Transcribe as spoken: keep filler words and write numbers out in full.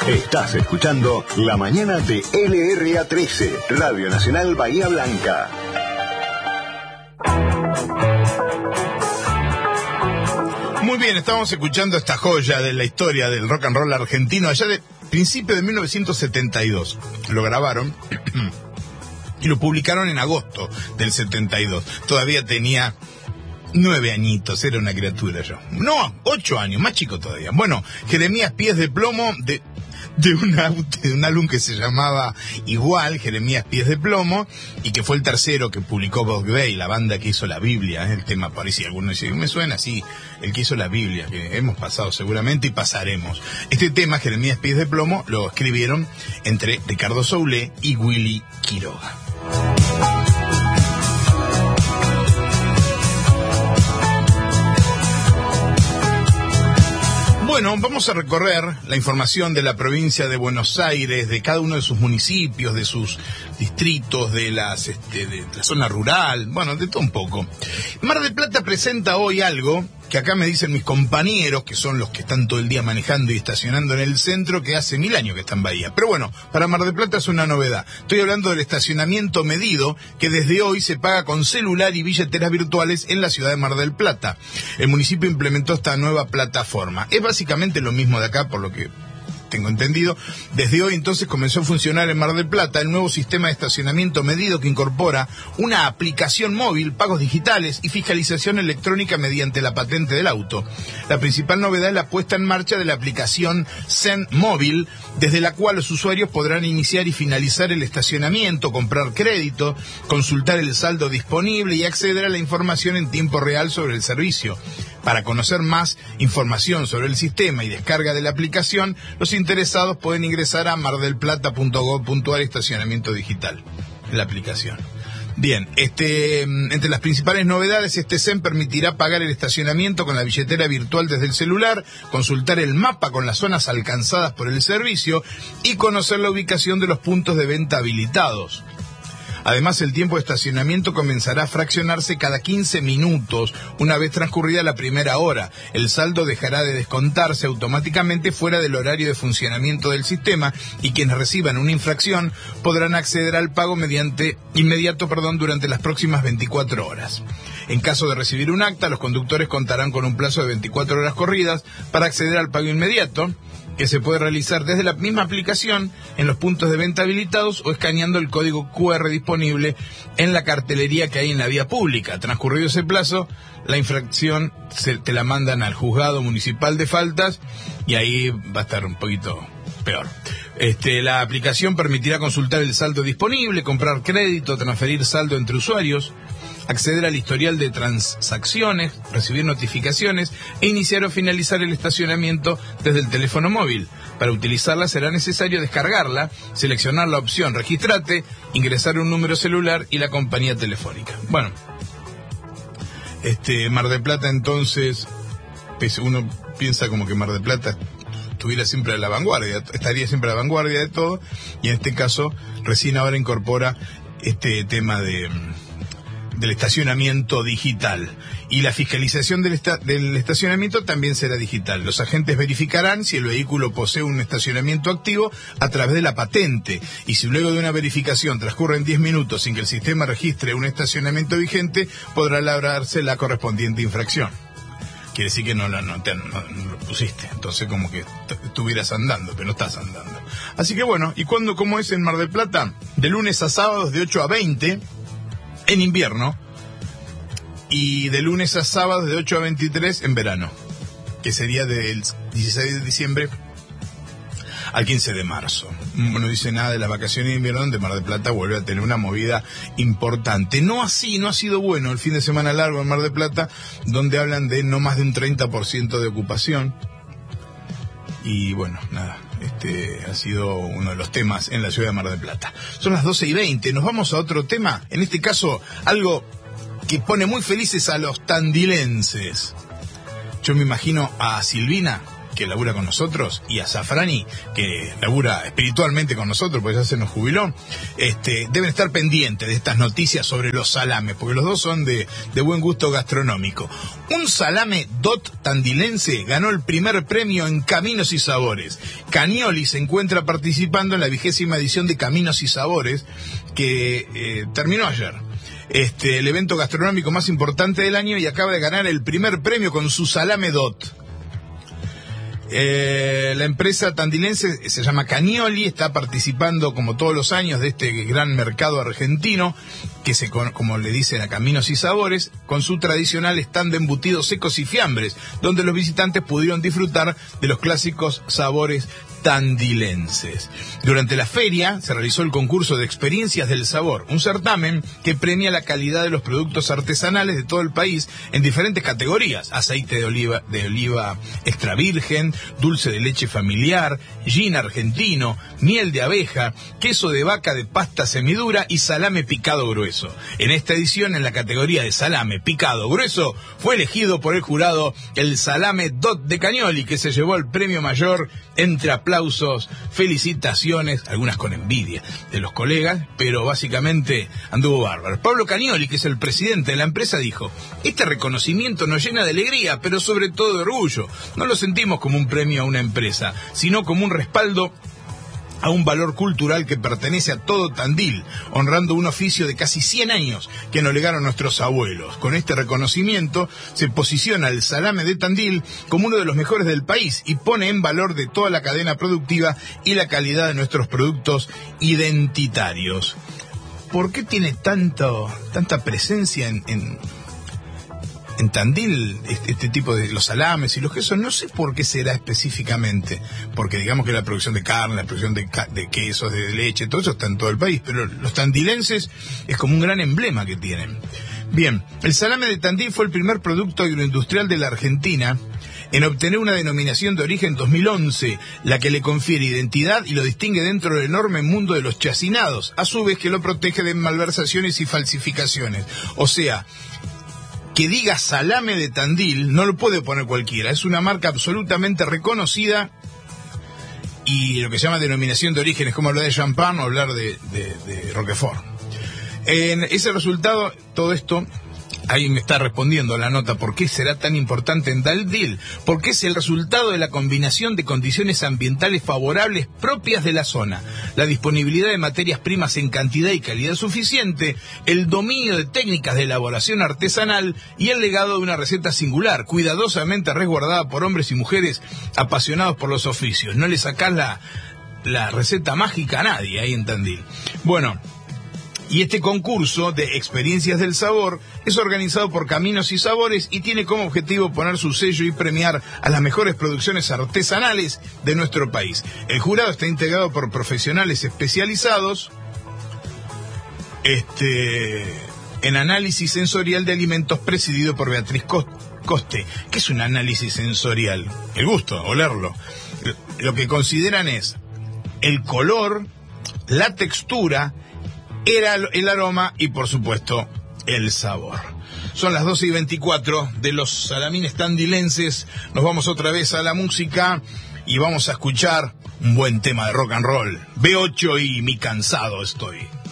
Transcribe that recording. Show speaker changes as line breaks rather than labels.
Estás escuchando La Mañana de L R A trece, Radio Nacional Bahía Blanca.
Muy bien, estamos escuchando esta joya de la historia del rock and roll argentino allá de principio de mil novecientos setenta y dos. Lo grabaron y lo publicaron en agosto del setenta y dos. Todavía tenía nueve añitos, era una criatura yo. No, ocho años, más chico todavía. Bueno, Jeremías Pies de Plomo, de, de, una, de un álbum que se llamaba igual, Jeremías Pies de Plomo, y que fue el tercero que publicó Bob Gray, la banda que hizo la Biblia. ¿eh? El tema parece, algunos dicen, me suena así, el que hizo la Biblia, que hemos pasado seguramente y pasaremos. Este tema, Jeremías Pies de Plomo, lo escribieron entre Ricardo Soule y Willy Quiroga. Bueno, vamos a recorrer la información de la provincia de Buenos Aires, de cada uno de sus municipios, de sus distritos, de las este, de la zona rural, bueno, de todo un poco. Mar del Plata presenta hoy algo que acá me dicen mis compañeros, que son los que están todo el día manejando y estacionando en el centro, que hace mil años que está en Bahía. Pero bueno, para Mar del Plata es una novedad. Estoy hablando del estacionamiento medido, que desde hoy se paga con celular y billeteras virtuales en la ciudad de Mar del Plata. El municipio implementó esta nueva plataforma. Es básicamente lo mismo de acá, por lo que tengo entendido. Desde hoy entonces comenzó a funcionar en Mar del Plata el nuevo sistema de estacionamiento medido que incorpora una aplicación móvil, pagos digitales y fiscalización electrónica mediante la patente del auto. La principal novedad es la puesta en marcha de la aplicación Zen Móvil, desde la cual los usuarios podrán iniciar y finalizar el estacionamiento, comprar crédito, consultar el saldo disponible y acceder a la información en tiempo real sobre el servicio. Para conocer más información sobre el sistema y descarga de la aplicación, los interesados pueden ingresar a mardelplata punto gob punto ar estacionamiento digital, la aplicación. Bien, este, entre las principales novedades, este Zen permitirá pagar el estacionamiento con la billetera virtual desde el celular, consultar el mapa con las zonas alcanzadas por el servicio y conocer la ubicación de los puntos de venta habilitados. Además, el tiempo de estacionamiento comenzará a fraccionarse cada quince minutos, una vez transcurrida la primera hora. El saldo dejará de descontarse automáticamente fuera del horario de funcionamiento del sistema y quienes reciban una infracción podrán acceder al pago mediante inmediato, perdón, durante las próximas veinticuatro horas. En caso de recibir un acta, los conductores contarán con un plazo de veinticuatro horas corridas para acceder al pago inmediato, que se puede realizar desde la misma aplicación en los puntos de venta habilitados o escaneando el código cu erre disponible en la cartelería que hay en la vía pública. Transcurrido ese plazo, la infracción se, te la mandan al juzgado municipal de faltas y ahí va a estar un poquito peor. Este, la aplicación permitirá consultar el saldo disponible, comprar crédito, transferir saldo entre usuarios, acceder al historial de transacciones, recibir notificaciones e iniciar o finalizar el estacionamiento desde el teléfono móvil. Para utilizarla será necesario descargarla, seleccionar la opción Registrate, ingresar un número celular y la compañía telefónica. Bueno, este Mar del Plata entonces, uno piensa como que Mar del Plata estuviera siempre a la vanguardia, estaría siempre a la vanguardia de todo, y en este caso recién ahora incorpora este tema de del estacionamiento digital. Y la fiscalización del, esta, del estacionamiento también será digital. Los agentes verificarán si el vehículo posee un estacionamiento activo a través de la patente. Y si luego de una verificación transcurren diez minutos sin que el sistema registre un estacionamiento vigente, podrá labrarse la correspondiente infracción. Quiere decir que no, no, no, te, no, no lo pusiste. Entonces como que estuvieras andando, pero no estás andando. Así que bueno, ¿y cuándo, cómo es en Mar del Plata? De lunes a sábados de ocho a veinte... en invierno, y de lunes a sábado de ocho a veintitrés en verano, que sería del dieciséis de diciembre al quince de marzo. No dice nada de las vacaciones de invierno, donde Mar del Plata vuelve a tener una movida importante. No así, no ha sido bueno el fin de semana largo en Mar del Plata, donde hablan de no más de un treinta por ciento de ocupación. Y bueno, nada, este ha sido uno de los temas en la ciudad de Mar del Plata. Son las doce y veinte, nos vamos a otro tema, en este caso algo que pone muy felices a los tandilenses. Yo me imagino a Silvina que labura con nosotros, y a Zafrani, que labura espiritualmente con nosotros, porque ya se nos jubiló, este, deben estar pendientes de estas noticias sobre los salames, porque los dos son de, de buen gusto gastronómico. Un salame Dot tandilense ganó el primer premio en Caminos y Sabores. Canioli se encuentra participando en la vigésima edición de Caminos y Sabores, que eh, terminó ayer. Este, el evento gastronómico más importante del año, y acaba de ganar el primer premio con su salame Dot. Eh, la empresa tandilense se llama Canioli, está participando como todos los años de este gran mercado argentino, que se, como le dicen a Caminos y Sabores, con su tradicional stand de embutidos secos y fiambres, donde los visitantes pudieron disfrutar de los clásicos sabores tandilenses. Durante la feria se realizó el concurso de experiencias del sabor, un certamen que premia la calidad de los productos artesanales de todo el país en diferentes categorías: aceite de oliva, de oliva extra virgen, dulce de leche familiar, gin argentino, miel de abeja, queso de vaca de pasta semidura y salame picado grueso. En esta edición, en la categoría de salame picado grueso, fue elegido por el jurado el salame Dot de Canioli, que se llevó el premio mayor entre aplausos, felicitaciones, algunas con envidia de los colegas, pero básicamente anduvo bárbaro. Pablo Canioli, que es el presidente de la empresa, dijo: este reconocimiento nos llena de alegría, pero sobre todo de orgullo. No lo sentimos como un premio a una empresa, sino como un respaldo a un valor cultural que pertenece a todo Tandil, honrando un oficio de casi cien años que nos legaron nuestros abuelos. Con este reconocimiento se posiciona el salame de Tandil como uno de los mejores del país y pone en valor de toda la cadena productiva y la calidad de nuestros productos identitarios. ¿Por qué tiene tanto, tanta presencia en... en En Tandil, este, este tipo de los salames y los quesos? No sé por qué será específicamente, porque digamos que la producción de carne, la producción de, de quesos, de leche, todo eso está en todo el país, pero los tandilenses es como un gran emblema que tienen. Bien, el salame de Tandil fue el primer producto agroindustrial de la Argentina en obtener una denominación de origen dos mil once, la que le confiere identidad y lo distingue dentro del enorme mundo de los chacinados, a su vez que lo protege de malversaciones y falsificaciones. O sea, que diga salame de Tandil no lo puede poner cualquiera, es una marca absolutamente reconocida, y lo que se llama denominación de origen es como hablar de champán o hablar de, de, de Roquefort. En ese resultado, todo esto, ahí me está respondiendo la nota por qué será tan importante en Tandil, porque es el resultado de la combinación de condiciones ambientales favorables propias de la zona, la disponibilidad de materias primas en cantidad y calidad suficiente, el dominio de técnicas de elaboración artesanal y el legado de una receta singular, cuidadosamente resguardada por hombres y mujeres apasionados por los oficios. No le sacás la, la receta mágica a nadie ahí en Tandil. Bueno, y este concurso de experiencias del sabor es organizado por Caminos y Sabores y tiene como objetivo poner su sello y premiar a las mejores producciones artesanales de nuestro país. El jurado está integrado por profesionales especializados este, en análisis sensorial de alimentos, presidido por Beatriz Coste. ¿Qué es un análisis sensorial? El gusto, olerlo. Lo que consideran es el color, la textura, era el aroma y, por supuesto, el sabor. Son las doce y veinticuatro de los salamines tandilenses. Nos vamos otra vez a la música y vamos a escuchar un buen tema de rock and roll. B ocho y Mi Cansado Estoy.